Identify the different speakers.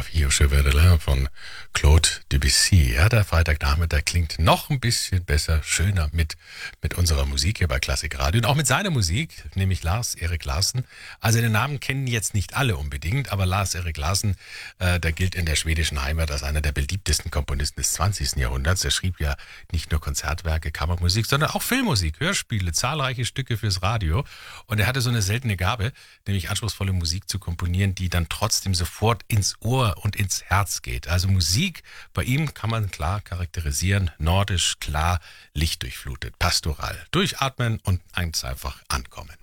Speaker 1: Vieux Cheveux de Lin von Claude Debussy. Ja, der Freitagnachmittag klingt noch ein bisschen besser, schöner mit unserer Musik hier bei Klassik Radio und auch mit seiner Musik, nämlich Lars-Erik Larsen. Also den Namen kennen jetzt nicht alle unbedingt, aber Lars-Erik Larsen, der gilt in der schwedischen Heimat als einer der beliebtesten Komponisten des 20. Jahrhunderts. Er schrieb ja nicht nur Konzertwerke, Kammermusik, sondern auch Filmmusik, Hörspiele, zahlreiche Stücke fürs Radio. Und er hatte so eine seltene Gabe, nämlich anspruchsvolle Musik zu komponieren, die dann trotzdem sofort ins Ohr und ins Herz geht. Also Musik bei ihm kann man klar charakterisieren, nordisch, klar, lichtdurchflutet, pastoral. Durchatmen und eins einfach ankommen.